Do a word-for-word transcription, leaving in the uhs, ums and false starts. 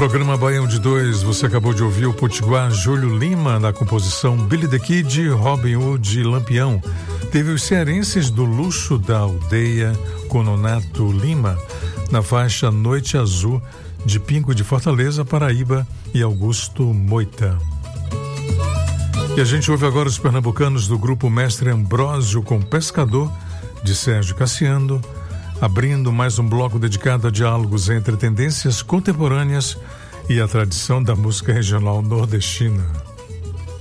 programa Baião de Dois, você acabou de ouvir o potiguar Júlio Lima na composição Billy the Kid, Robin Hood e Lampião. Teve os cearenses do Luxo da Aldeia com Nonato Lima na faixa Noite Azul de Pingo de Fortaleza, Paraíba e Augusto Moita. E a gente ouve agora os pernambucanos do grupo Mestre Ambrósio com Pescador, de Sérgio Cassiano, abrindo mais um bloco dedicado a diálogos entre tendências contemporâneas e a tradição da música regional nordestina.